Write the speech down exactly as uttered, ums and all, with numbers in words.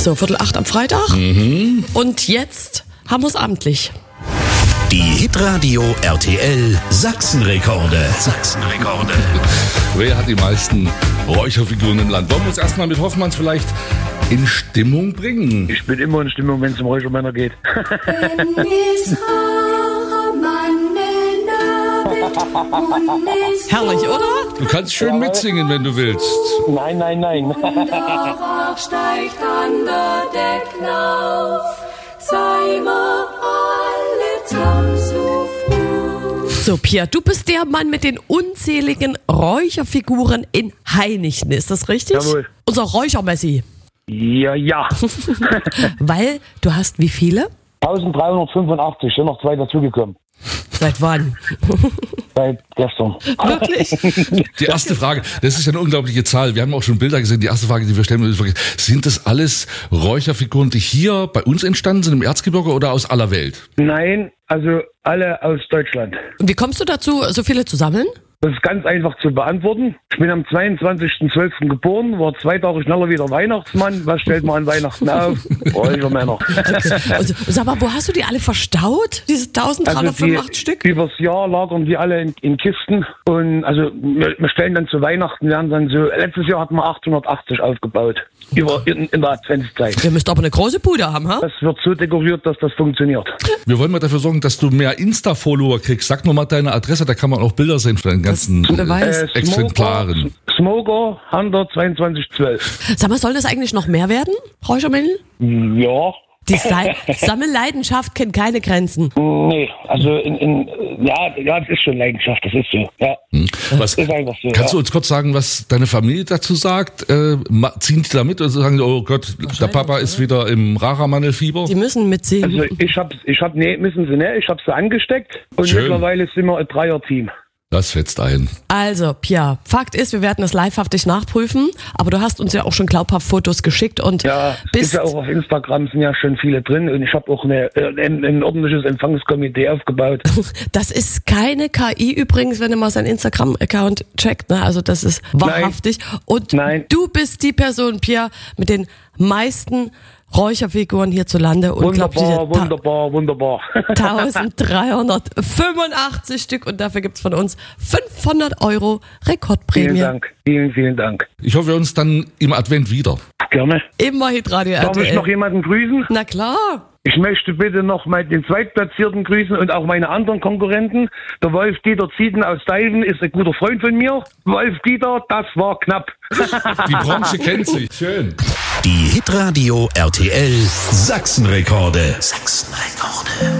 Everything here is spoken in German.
So, Viertel acht am Freitag. Mhm. Und jetzt haben wir es amtlich. Die Hitradio R T L Sachsenrekorde. Sachsenrekorde. Wer hat die meisten Räucherfiguren im Land? Wollen wir uns erstmal mit Hoffmanns vielleicht in Stimmung bringen? Ich bin immer in Stimmung, wenn es um Räuchermänner geht. Herrlich, oder? Du kannst schön mitsingen, wenn du willst. Nein, nein, nein. Darauf steigt an der Decklauf, sei wir alle zusammen so froh. So, Pia, du bist der Mann mit den unzähligen Räucherfiguren in Heinichen, ist das richtig? Jawohl. Unser Räuchermessi. Ja, ja. Weil, du hast wie viele? dreizehnhundertfünfundachtzig, sind noch zwei dazugekommen. Seit wann? Seit gestern. Wirklich? Die erste Frage, das ist ja eine unglaubliche Zahl. Wir haben auch schon Bilder gesehen. Die erste Frage, die wir stellen, ist, sind das alles Räucherfiguren, die hier bei uns entstanden sind, im Erzgebirge oder aus aller Welt? Nein, also alle aus Deutschland. Und wie kommst du dazu, so viele zu sammeln? Das ist ganz einfach zu beantworten. Ich bin am zweiundzwanzigsten zwölften geboren, war zwei Tage schneller wieder Weihnachtsmann. Was stellt man an Weihnachten auf? Räuchermänner. Also, sag mal, wo hast du die alle verstaut? Diese eintausenddreihundertfünfundachtzig Also die, Stück? Übers Jahr lagern die alle in, in Kisten. Und also wir, wir stellen dann zu Weihnachten, werden dann so, letztes Jahr hatten wir achthundertachtzig aufgebaut. Über, in, in der Adventszeit. Ihr müsst aber eine große Bude haben, ha? Das wird so dekoriert, dass das funktioniert. Wir wollen mal dafür sorgen, dass du mehr Insta-Follower kriegst. Sag nur mal deine Adresse, da kann man auch Bilder sehen von deinen ganzen Beweis. äh, Exemplaren. Smoker, Hunter zweiundzwanzig zwölf. Sag mal, soll das eigentlich noch mehr werden, Räuchermännl? Ja. Die Sa- Sammelleidenschaft kennt keine Grenzen. Nee, also in, in ja, ja, das ist schon Leidenschaft, das ist so. Ja. Hm. Was, ist einfach so. kannst ja. du uns kurz sagen, was deine Familie dazu sagt? Äh, ma- ziehen die da mit oder sagen die, oh Gott, der Papa ist wieder im Raramandelfieber? Die müssen mitziehen. Also ich hab, ich hab, nee, müssen sie nicht, ich hab sie angesteckt und Schön. mittlerweile sind wir ein Dreier-Team. Das fetzt ein. Also, Pia, Fakt ist, wir werden das livehaftig nachprüfen, aber du hast uns ja auch schon glaubhaft Fotos geschickt und Ja, bist... ist ja auch auf Instagram sind ja schon viele drin und ich habe auch eine, ein, ein ordentliches Empfangskomitee aufgebaut. Das ist keine K I übrigens, wenn du mal seinen Instagram-Account checkt, ne? Also das ist wahrhaftig. Und Nein. du bist die Person, Pia, mit den meisten Räucherfiguren hierzulande. Wunderbar, wunderbar, wunderbar. eintausenddreihundertfünfundachtzig Stück und dafür gibt's von uns fünfhundert Euro Rekordprämie. Vielen Dank, vielen, vielen Dank. Ich hoffe, wir uns dann im Advent wieder. Gerne. Immer Hitradio R Darf T L. ich noch jemanden grüßen? Na klar. Ich möchte bitte noch mal den Zweitplatzierten grüßen und auch meine anderen Konkurrenten. Der Wolf-Dieter Zieten aus Deiven ist ein guter Freund von mir. Wolf-Dieter, das war knapp. Die Branche kennt sich. Schön. Die Hitradio R T L Sachsenrekorde. Sachsenrekorde.